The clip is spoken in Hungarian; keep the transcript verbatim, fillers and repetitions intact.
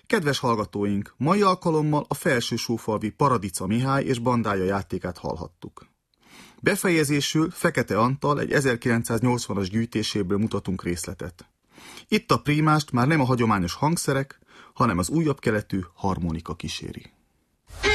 Kedves hallgatóink, mai alkalommal a Felsősófalvi Paradica Mihály és bandája játékát hallhattuk. Befejezésül Fekete Antal egy ezerkilencszáznyolcvanas gyűjtéséből mutatunk részletet. Itt a prímást már nem a hagyományos hangszerek, hanem az újabb keletű harmonika kíséri.